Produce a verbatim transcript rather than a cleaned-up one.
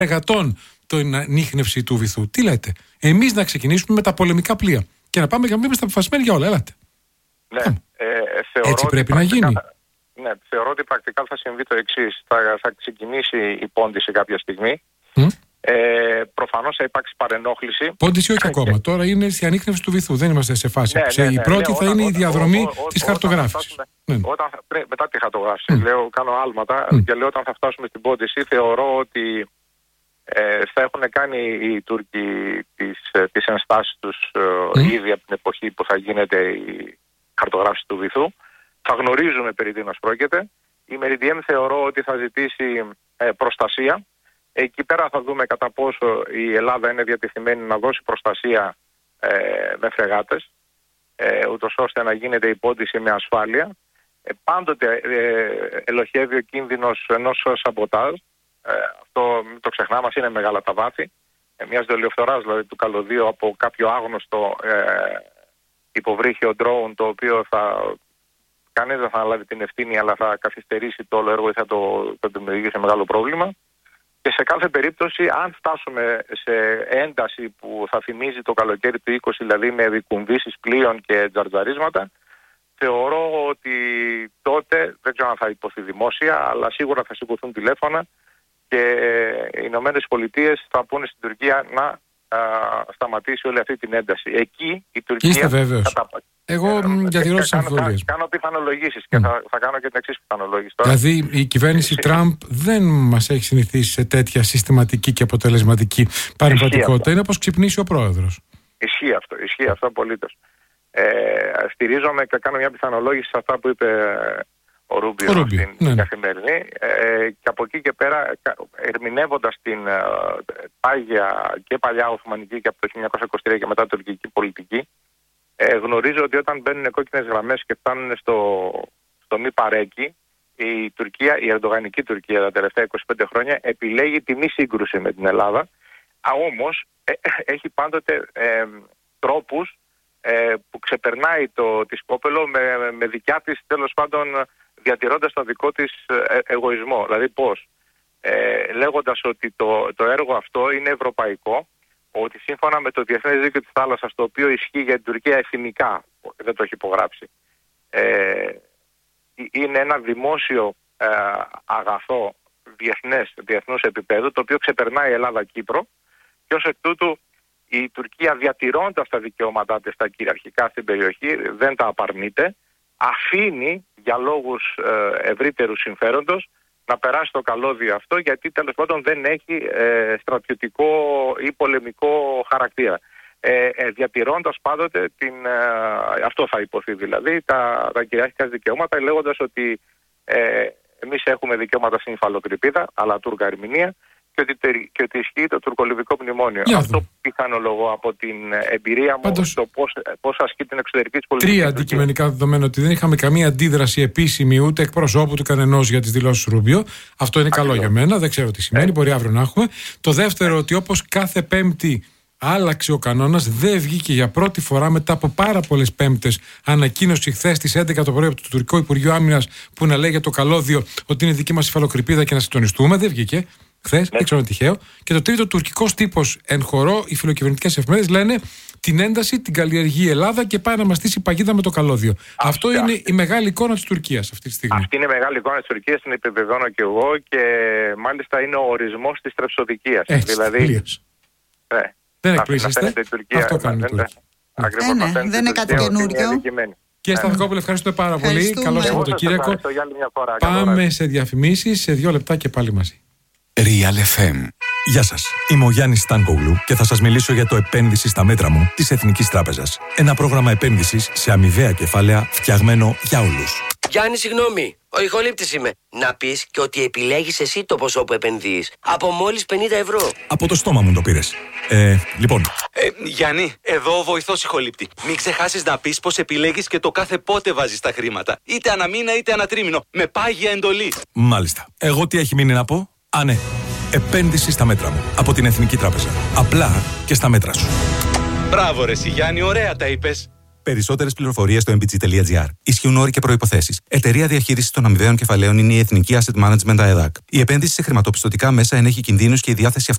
Μεγατών την ανίχνευση του βυθού. Τι λέτε? Εμείς να ξεκινήσουμε με τα πολεμικά πλοία και να πάμε και να είμαστε αποφασισμένοι για όλα. Ελάτε. Ναι, ε, θεωρώ έτσι πρέπει πρακτικά, να γίνει. Ναι, θεωρώ ότι πρακτικά θα συμβεί το εξής. Θα, θα ξεκινήσει η πόντιση κάποια στιγμή. Mm. Ε, προφανώς θα υπάρξει παρενόχληση. Πόντιση όχι ακόμα. Τώρα είναι στη ανίχνευση του βυθού. Δεν είμαστε σε φάση. Ναι, ναι, ναι, η πρώτη ναι, θα όταν, είναι η διαδρομή της χαρτογράφησης. Ναι. Όταν, πριν, μετά τη χαρτογράφηση, mm. λέω, κάνω άλματα mm. και λέω όταν θα φτάσουμε στην πόντιση, θεωρώ ότι ε, θα έχουν κάνει οι Τούρκοι τις, τις ενστάσεις τους mm. ε, ήδη από την εποχή που θα γίνεται η χαρτογράφηση του βυθού. Θα γνωρίζουμε περί τίνος πρόκειται. Η Meridian θεωρώ ότι θα ζητήσει ε, προστασία. Εκεί πέρα θα δούμε κατά πόσο η Ελλάδα είναι διατεθειμένη να δώσει προστασία ε, με φρεγάτες, ε, ούτως ώστε να γίνεται η πόντιση με ασφάλεια. Ε, πάντοτε ε, ελοχεύει ο κίνδυνος ενός σαμποτάζ. Ε, αυτό μην το ξεχνάμε, είναι μεγάλα τα βάθη. Ε, μιας δολιοφθοράς δηλαδή του καλωδίου από κάποιο άγνωστο ε, υποβρύχιο ντρόουν, το οποίο θα... κανείς δεν θα αναλάβει την ευθύνη, αλλά θα καθυστερήσει το όλο έργο ή θα το, το δημιουργήσει μεγάλο πρόβλημα. Και σε κάθε περίπτωση, αν φτάσουμε σε ένταση που θα θυμίζει το καλοκαίρι του είκοσι, δηλαδή με δικουμβήσεις πλοίων και τζαρτζαρίσματα, θεωρώ ότι τότε, δεν ξέρω αν θα υποθεί δημόσια, αλλά σίγουρα θα σηκωθούν τηλέφωνα και οι Ηνωμένες Πολιτείες θα πούνε στην Τουρκία να α, σταματήσει όλη αυτή την ένταση. Εκεί η Τουρκία... Είστε βέβαιος? Κατα... Εγώ ε, διατηρώ τις αμφιβολίες. Κάνω πιθανολογήσεις και mm. θα, θα κάνω και την εξής πιθανολόγηση τώρα. Δηλαδή η κυβέρνηση Τραμπ δεν μας έχει συνηθίσει σε τέτοια συστηματική και αποτελεσματική παρεμβατικότητα. Είναι όπως ξυπνήσει ο πρόεδρος. Ισχύει αυτό, ισχύει αυτό απολύτως. Ε, στηρίζομαι και κάνω μια πιθανολόγηση σε αυτά που είπε ο Ρούμπιο, ο Ρούμπιο στην ναι. καθημερινή. Ε, και από εκεί και πέρα, ερμηνεύοντας την ε, πάγια και παλιά Οθωμανική και από το χίλια εννιακόσια είκοσι τρία και μετά τουρκική πολιτική, Ε, γνωρίζω ότι όταν μπαίνουν κόκκινες γραμμές και φτάνουν στο, στο μη παρέκει, η Τουρκία, η ερντογανική Τουρκία τα τελευταία είκοσι πέντε χρόνια επιλέγει τη μη σύγκρουση με την Ελλάδα. Α, όμως ε, έχει πάντοτε ε, τρόπους ε, που ξεπερνάει το τη σκόπελο με, με δικιά της, τέλος πάντων, διατηρώντας το δικό της ε, εγωισμό. Δηλαδή πώς? Ε, λέγοντας ότι το, το έργο αυτό είναι ευρωπαϊκό, ότι σύμφωνα με το Διεθνές Δίκαιο της Θάλασσας, το οποίο ισχύει για την Τουρκία εθνικά, δεν το έχει υπογράψει, ε, είναι ένα δημόσιο ε, αγαθό διεθνές, διεθνούς επίπεδου, το οποίο ξεπερνάει Ελλάδα-Κύπρο, και ως εκ τούτου η Τουρκία, διατηρώντας τα δικαιώματά της τα κυριαρχικά στην περιοχή, δεν τα απαρνείται, αφήνει για λόγους ε, ευρύτερου συμφέροντος να περάσει το καλώδιο αυτό, γιατί τέλος πάντων δεν έχει ε, στρατιωτικό ή πολεμικό χαρακτήρα. Ε, ε, διατηρώντας πάντοτε την, ε, αυτό θα υποθεί δηλαδή, τα, τα κυριαρχικά δικαιώματα, λέγοντας ότι ε, εμείς έχουμε δικαιώματα στην υφαλοκρηπίδα, αλλά Τούρκα ερμηνεία, και ότι, και ότι ισχύει το τουρκολιβικό μνημόνιο. Για αυτό πιθανολογώ από την εμπειρία μου. Πάντως, στο πώς, πώς ασκεί την εξωτερική της πολιτική. Τρία αντικειμενικά δεδομένα: ότι δεν είχαμε καμία αντίδραση επίσημη ούτε εκπροσώπου του κανενός για τις δηλώσεις Ρούμπιο. Αυτό είναι Ακριβώς. καλό για μένα. Δεν ξέρω τι σημαίνει. Ε. Μπορεί αύριο να έχουμε. Το δεύτερο, ότι όπως κάθε Πέμπτη άλλαξε ο κανόνας, δεν βγήκε για πρώτη φορά μετά από πάρα πολλές Πέμπτες ανακοίνωση χθες στις έντεκα το πρωί από το Τουρκικό Υπουργείο Άμυνας που να λέει για το καλώδιο ότι είναι δική μας υφαλοκρηπίδα και να συντονιστούμε. Δεν βγήκε. Χθες, δεν ξέρω αν τυχαίο. Και το τρίτο, τουρκικός τύπος εν χορό, οι φιλοκυβερνητικές εφημερίδες λένε την ένταση την καλλιεργεί η Ελλάδα και πάει να μας στήσει παγίδα με το καλώδιο. Αυτή, Αυτό αυτή. είναι η μεγάλη εικόνα της Τουρκίας αυτή τη στιγμή. Αυτή είναι η μεγάλη εικόνα της Τουρκίας, την επιβεβαιώνω και εγώ, και μάλιστα είναι ο ορισμός της τρεψοδικίας. Έτσι, δηλαδή. Ναι. Δεν εκπλήσεστε. Αυτό κάνουν οι Τούρκοι. Δεν είναι κάτι καινούριο. Κύριε Σταθακόπουλε, ευχαριστούμε πάρα πολύ. Καλό Σαββατοκύριακο. Πάμε σε διαφημίσεις, σε δύο λεπτά και πάλι μαζί. Real εφ εμ. Γεια σας, είμαι ο Γιάννης Στάνκογλου και θα σας μιλήσω για το επένδυση στα μέτρα μου της Εθνικής Τράπεζας. Ένα πρόγραμμα επένδυσης σε αμοιβαία κεφάλαια φτιαγμένο για όλους. Γιάννη, συγγνώμη, ο ηχολήπτης είμαι. Να πεις και ότι επιλέγεις εσύ το ποσό που επενδύεις. Από μόλις πενήντα ευρώ. Από το στόμα μου το πήρες. Ε, λοιπόν. Ε, Γιάννη, εδώ ο βοηθός ηχολήπτη. Μην ξεχάσεις να πεις πως επιλέγεις και το κάθε πότε βάζεις τα χρήματα. Είτε αναμήνα είτε ανατρίμηνο. Με πάγια εντολή. Μάλιστα. Εγώ τι έχει μείνει να πω? Α, ναι. Επένδυση στα μέτρα μου. Από την Εθνική Τράπεζα. Απλά και στα μέτρα σου. Μπράβο ρε Γιάννη, ωραία τα είπες. Περισσότερες πληροφορίες στο mbg.gr. Ισχύουν όροι και προϋποθέσεις. Εταιρεία διαχείρισης των αμοιβαίων κεφαλαίων είναι η Εθνική Asset Management ΑΕΔΑΚ. Η επένδυση σε χρηματοπιστωτικά μέσα ενέχει κινδύνους και η διάθεση